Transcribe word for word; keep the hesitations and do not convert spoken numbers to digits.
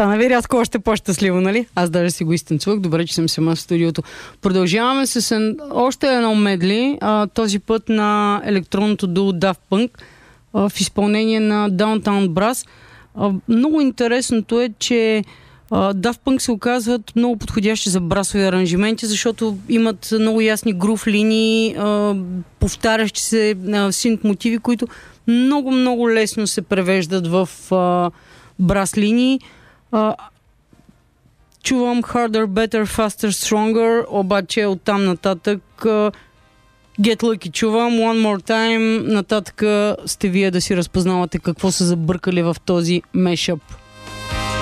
Стана ви рядко още по-щастливо, нали? Аз даже си го изтанцувах. Добре, че съм сама в студиото. Продължаваме с още едно медли, а, този път на електронното дуо Daft Punk а, в изпълнение на Downtown Brass. А, много интересното е, че а, Daft Punk се оказват много подходящи за брасови аранжименти, защото имат много ясни грув линии, а, повтарящи се а, синт мотиви, които много-много лесно се превеждат в а, брас линии. А, чувам Harder, Better, Faster, Stronger, обаче оттам нататък а, Get Lucky чувам, One More Time, нататък сте вие да си разпознавате какво са забъркали в този мешъп.